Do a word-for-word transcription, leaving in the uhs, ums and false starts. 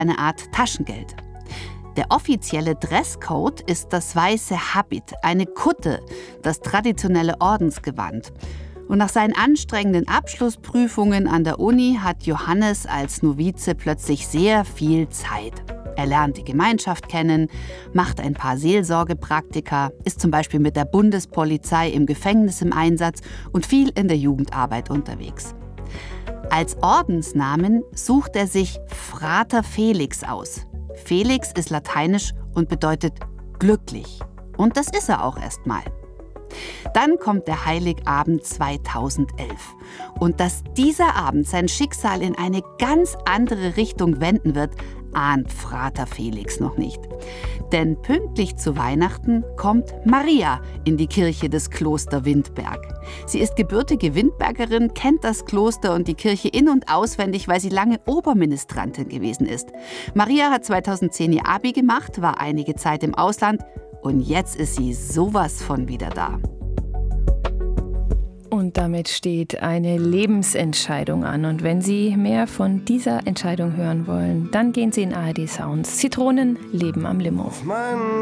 eine Art Taschengeld. Der offizielle Dresscode ist das weiße Habit, eine Kutte, das traditionelle Ordensgewand. Und nach seinen anstrengenden Abschlussprüfungen an der Uni hat Johannes als Novize plötzlich sehr viel Zeit. Er lernt die Gemeinschaft kennen, macht ein paar Seelsorgepraktika, ist zum Beispiel mit der Bundespolizei im Gefängnis im Einsatz und viel in der Jugendarbeit unterwegs. Als Ordensnamen sucht er sich Frater Felix aus. Felix ist lateinisch und bedeutet glücklich. Und das ist er auch erstmal. Dann kommt der Heiligabend zweitausendelf. Und dass dieser Abend sein Schicksal in eine ganz andere Richtung wenden wird, ahnt Frater Felix noch nicht. Denn pünktlich zu Weihnachten kommt Maria in die Kirche des Kloster Windberg. Sie ist gebürtige Windbergerin, kennt das Kloster und die Kirche in- und auswendig, weil sie lange Oberministrantin gewesen ist. Maria hat zweitausendzehn ihr Abi gemacht, war einige Zeit im Ausland und jetzt ist sie sowas von wieder da. Und damit steht eine Lebensentscheidung an. Und wenn Sie mehr von dieser Entscheidung hören wollen, dann gehen Sie in A R D Sounds. Zitronen leben am Limo.